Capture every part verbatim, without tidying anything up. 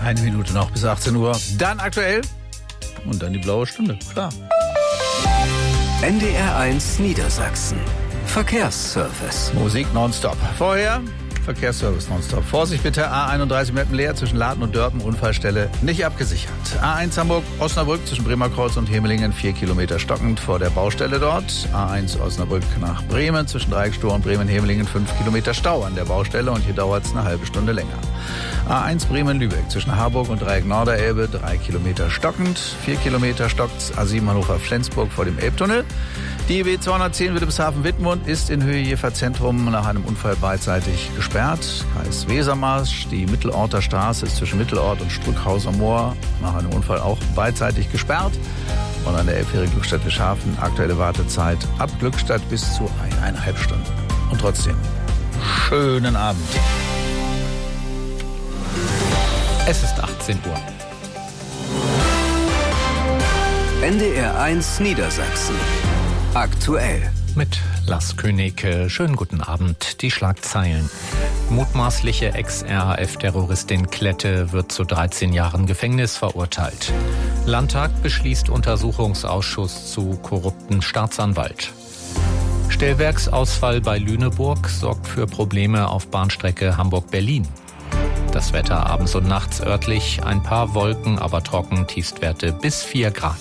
Eine Minute noch bis achtzehn Uhr. Dann aktuell und dann die blaue Stunde, klar. N D R eins Niedersachsen. Verkehrsservice. Musik nonstop. Vorher Verkehrsservice nonstop. Vorsicht bitte, A einunddreißig Meppenleer zwischen Laden und Dörpen, Unfallstelle nicht abgesichert. A eins Hamburg-Osnabrück zwischen Bremerkreuz und Hemelingen, vier Kilometer stockend vor der Baustelle dort. A eins Osnabrück nach Bremen zwischen Dreieckstor und Bremen-Hemelingen, fünf Kilometer Stau an der Baustelle und hier dauert es eine halbe Stunde länger. A eins Bremen-Lübeck zwischen Harburg und Dreieck Norderelbe, drei Kilometer stockend, vier Kilometer stockt. A sieben Hannover-Flensburg vor dem Elbtunnel. Die B zweihundertzehn Wilhelmshaven-Wittmund ist in Höhe Jever Zentrum nach einem Unfall beidseitig gesperrt. Kreis Wesermarsch, die Mittelorter Straße ist zwischen Mittelort und Strückhaus am Moor nach einem Unfall auch beidseitig gesperrt. Und an der Elbfähre Glückstadt-Wischhafen aktuelle Wartezeit ab Glückstadt bis zu eineinhalb Stunden. Und trotzdem, schönen Abend. Es ist achtzehn Uhr. N D R eins Niedersachsen. Aktuell. Mit Lars König. Schönen guten Abend. Die Schlagzeilen. Mutmaßliche Ex-R A F-Terroristin Klette wird zu dreizehn Jahren Gefängnis verurteilt. Landtag beschließt Untersuchungsausschuss zu korrupten Staatsanwalt. Stellwerksausfall bei Lüneburg sorgt für Probleme auf Bahnstrecke Hamburg-Berlin. Das Wetter abends und nachts örtlich, ein paar Wolken, aber trocken, Tiefstwerte bis vier Grad.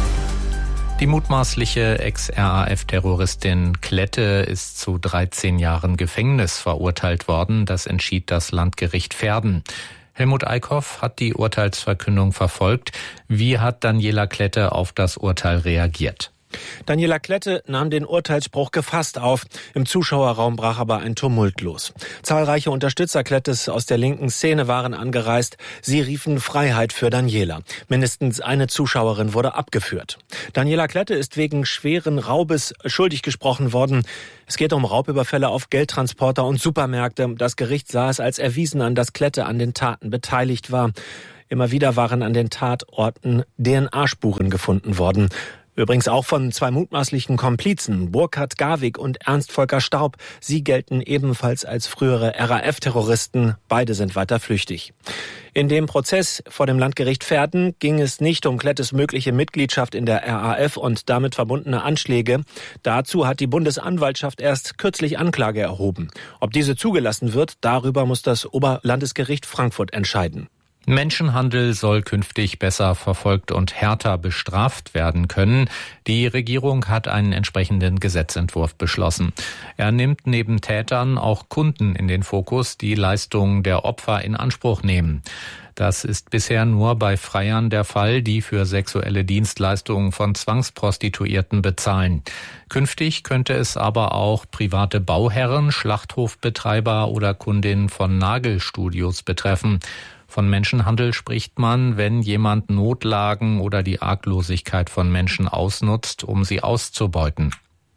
Die mutmaßliche Ex-R A F-Terroristin Klette ist zu dreizehn Jahren Gefängnis verurteilt worden. Das entschied das Landgericht Verden. Helmut Eickhoff hat die Urteilsverkündung verfolgt. Wie hat Daniela Klette auf das Urteil reagiert? Daniela Klette nahm den Urteilsspruch gefasst auf. Im Zuschauerraum brach aber ein Tumult los. Zahlreiche Unterstützer Klettes aus der linken Szene waren angereist. Sie riefen Freiheit für Daniela. Mindestens eine Zuschauerin wurde abgeführt. Daniela Klette ist wegen schweren Raubes schuldig gesprochen worden. Es geht um Raubüberfälle auf Geldtransporter und Supermärkte. Das Gericht sah es als erwiesen an, dass Klette an den Taten beteiligt war. Immer wieder waren an den Tatorten D N A-Spuren gefunden worden. Übrigens auch von zwei mutmaßlichen Komplizen, Burkhard Garwig und Ernst Volker Staub. Sie gelten ebenfalls als frühere R A F-Terroristen. Beide sind weiter flüchtig. In dem Prozess vor dem Landgericht Verden ging es nicht um Klettes mögliche Mitgliedschaft in der R A F und damit verbundene Anschläge. Dazu hat die Bundesanwaltschaft erst kürzlich Anklage erhoben. Ob diese zugelassen wird, darüber muss das Oberlandesgericht Frankfurt entscheiden. Menschenhandel soll künftig besser verfolgt und härter bestraft werden können. Die Regierung hat einen entsprechenden Gesetzentwurf beschlossen. Er nimmt neben Tätern auch Kunden in den Fokus, die Leistungen der Opfer in Anspruch nehmen. Das ist bisher nur bei Freiern der Fall, die für sexuelle Dienstleistungen von Zwangsprostituierten bezahlen. Künftig könnte es aber auch private Bauherren, Schlachthofbetreiber oder Kundinnen von Nagelstudios betreffen. Von Menschenhandel spricht man, wenn jemand Notlagen oder die Arglosigkeit von Menschen ausnutzt, um sie auszubeuten.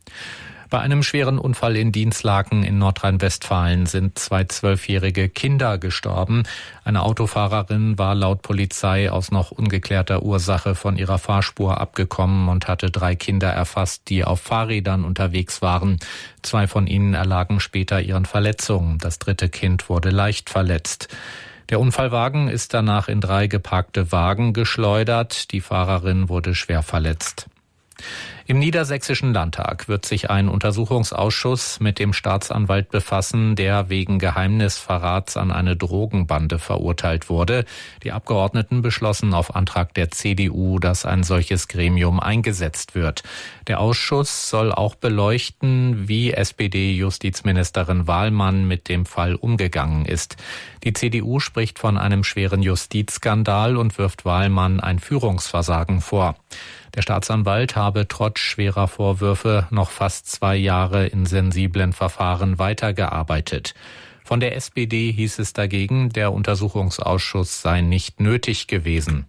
Bei einem schweren Unfall in Dinslaken in Nordrhein-Westfalen sind zwei zwölfjährige Kinder gestorben. Eine Autofahrerin war laut Polizei aus noch ungeklärter Ursache von ihrer Fahrspur abgekommen und hatte drei Kinder erfasst, die auf Fahrrädern unterwegs waren. Zwei von ihnen erlagen später ihren Verletzungen. Das dritte Kind wurde leicht verletzt. Der Unfallwagen ist danach in drei geparkte Wagen geschleudert. Die Fahrerin wurde schwer verletzt. Im Niedersächsischen Landtag wird sich ein Untersuchungsausschuss mit dem Staatsanwalt befassen, der wegen Geheimnisverrats an eine Drogenbande verurteilt wurde. Die Abgeordneten beschlossen auf Antrag der C D U, dass ein solches Gremium eingesetzt wird. Der Ausschuss soll auch beleuchten, wie S P D-Justizministerin Wahlmann mit dem Fall umgegangen ist. Die C D U spricht von einem schweren Justizskandal und wirft Wahlmann ein Führungsversagen vor. Der Staatsanwalt habe trotz schwerer Vorwürfe noch fast zwei Jahre in sensiblen Verfahren weitergearbeitet. Von der S P D hieß es dagegen, der Untersuchungsausschuss sei nicht nötig gewesen.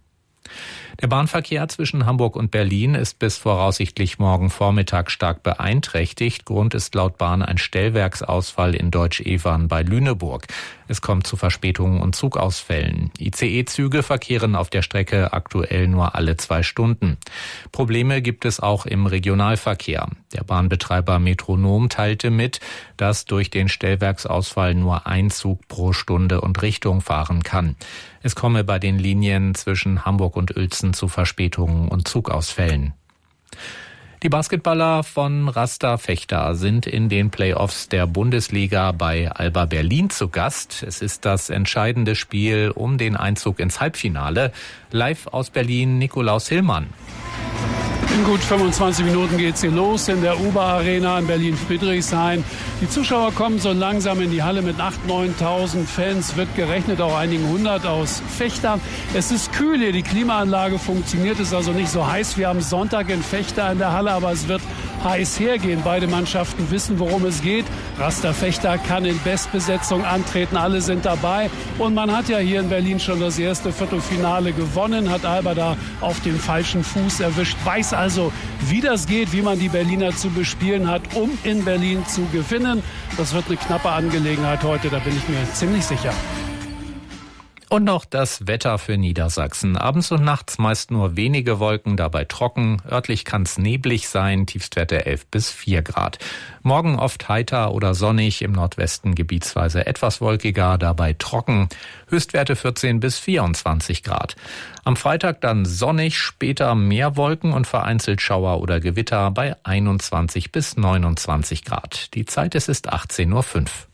Der Bahnverkehr zwischen Hamburg und Berlin ist bis voraussichtlich morgen Vormittag stark beeinträchtigt. Grund ist laut Bahn ein Stellwerksausfall in Deutsch-Evern bei Lüneburg. Es kommt zu Verspätungen und Zugausfällen. I C E-Züge verkehren auf der Strecke aktuell nur alle zwei Stunden. Probleme gibt es auch im Regionalverkehr. Der Bahnbetreiber Metronom teilte mit, dass durch den Stellwerksausfall nur ein Zug pro Stunde und Richtung fahren kann. Es komme bei den Linien zwischen Hamburg und Uelzen zu Verspätungen und Zugausfällen. Die Basketballer von Rasta Vechta sind in den Playoffs der Bundesliga bei Alba Berlin zu Gast. Es ist das entscheidende Spiel um den Einzug ins Halbfinale. Live aus Berlin, Nikolaus Hillmann. In gut fünfundzwanzig Minuten geht's hier los in der U B A Arena in Berlin-Friedrichshain. Die Zuschauer kommen so langsam in die Halle mit achttausend, neuntausend Fans. Wird gerechnet, auch einigen hundert aus Vechta. Es ist kühl hier, die Klimaanlage funktioniert. Es ist also nicht so heiß wie am Sonntag in Vechta in der Halle, aber es wird heiß hergehen. Beide Mannschaften wissen, worum es geht. Rasta Vechta kann in Bestbesetzung antreten. Alle sind dabei. Und man hat ja hier in Berlin schon das erste Viertelfinale gewonnen. Hat Alba da auf dem falschen Fuß erwischt. Weiß also, wie das geht, wie man die Berliner zu bespielen hat, um in Berlin zu gewinnen. Das wird eine knappe Angelegenheit heute, da bin ich mir ziemlich sicher. Und noch das Wetter für Niedersachsen. Abends und nachts meist nur wenige Wolken, dabei trocken. Örtlich kann es neblig sein, Tiefstwerte elf bis vier Grad. Morgen oft heiter oder sonnig, im Nordwesten gebietsweise etwas wolkiger, dabei trocken. Höchstwerte vierzehn bis vierundzwanzig Grad. Am Freitag dann sonnig, später mehr Wolken und vereinzelt Schauer oder Gewitter bei einundzwanzig bis neunundzwanzig Grad. Die Zeit, es ist achtzehn Uhr fünf.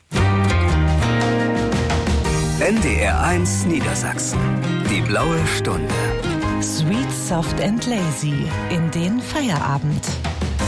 N D R eins Niedersachsen. Die blaue Stunde. Sweet, soft and lazy in den Feierabend.